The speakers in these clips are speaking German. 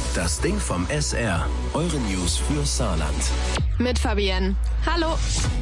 Das Ding vom SR. Eure News für Saarland. Mit Fabienne. Hallo.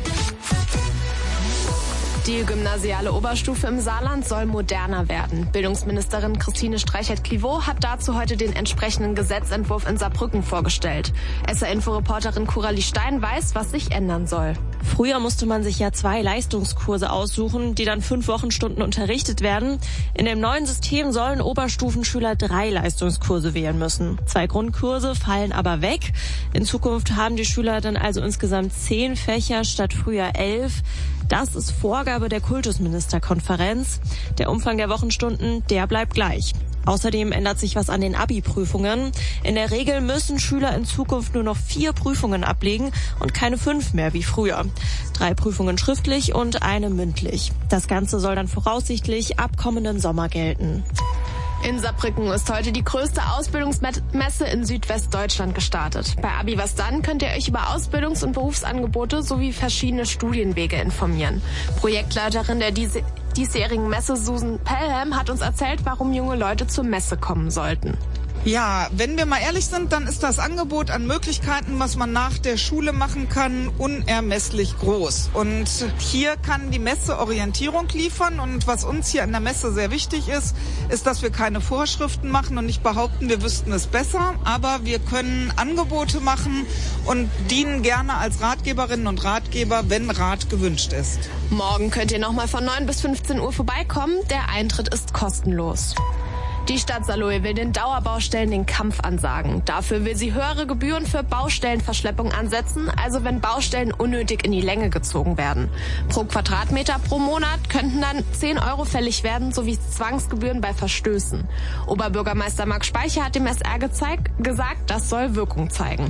Die gymnasiale Oberstufe im Saarland soll moderner werden. Bildungsministerin Christine Streichert-Clivaux hat dazu heute den entsprechenden Gesetzentwurf in Saarbrücken vorgestellt. SR-Info-Reporterin Coralie Stein weiß, was sich ändern soll. Früher musste man sich ja 2 Leistungskurse aussuchen, die dann 5 Wochenstunden unterrichtet werden. In dem neuen System sollen Oberstufenschüler 3 Leistungskurse wählen müssen. 2 Grundkurse fallen aber weg. In Zukunft haben die Schüler dann also insgesamt 10 Fächer statt früher 11. Das ist Vorgabe der Kultusministerkonferenz. Der Umfang der Wochenstunden, der bleibt gleich. Außerdem ändert sich was an den Abi-Prüfungen. In der Regel müssen Schüler in Zukunft nur noch 4 Prüfungen ablegen und keine 5 mehr wie früher. 3 Prüfungen schriftlich und eine mündlich. Das Ganze soll dann voraussichtlich ab kommenden Sommer gelten. In Saarbrücken ist heute die größte Ausbildungsmesse in Südwestdeutschland gestartet. Bei Abi was dann könnt ihr euch über Ausbildungs- und Berufsangebote sowie verschiedene Studienwege informieren. Projektleiterin der diesjährigen Messe Susan Pelham hat uns erzählt, warum junge Leute zur Messe kommen sollten. Ja, wenn wir mal ehrlich sind, dann ist das Angebot an Möglichkeiten, was man nach der Schule machen kann, unermesslich groß. Und hier kann die Messe Orientierung liefern. Und was uns hier an der Messe sehr wichtig ist, ist, dass wir keine Vorschriften machen und nicht behaupten, wir wüssten es besser. Aber wir können Angebote machen und dienen gerne als Ratgeberinnen und Ratgeber, wenn Rat gewünscht ist. Morgen könnt ihr nochmal von 9 bis 15 Uhr vorbeikommen. Der Eintritt ist kostenlos. Die Stadt Saarlouis will den Dauerbaustellen den Kampf ansagen. Dafür will sie höhere Gebühren für Baustellenverschleppung ansetzen, also wenn Baustellen unnötig in die Länge gezogen werden. Pro Quadratmeter pro Monat könnten dann 10 € fällig werden, sowie Zwangsgebühren bei Verstößen. Oberbürgermeister Marc Speicher hat dem SR gesagt, das soll Wirkung zeigen.